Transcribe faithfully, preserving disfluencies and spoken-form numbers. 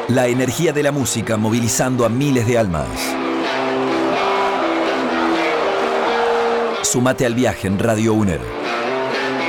La energía de la música movilizando a miles de almas. Súmate al viaje en Radio UNER.